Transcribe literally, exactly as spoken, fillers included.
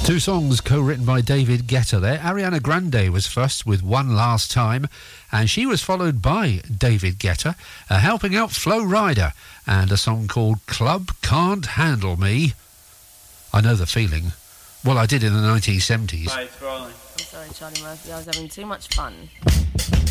Two songs co-written by David Guetta there. Ariana Grande was first with One Last Time, and she was followed by David Guetta, uh, helping out Flo Rida, and a song called Club Can't Handle Me. I know the feeling. Well, I did in the nineteen seventies. Hi, it's Riley. I'm sorry, Charlie Murphy. I was having too much fun.